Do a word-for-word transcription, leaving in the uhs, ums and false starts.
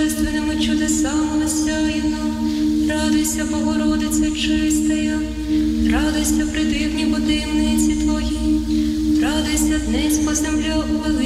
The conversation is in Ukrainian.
божественними чудесами осяяна, радуйся, Богородице чистая, радуйся, придивні бо дивниці Твої, радуйся, днесь по земля у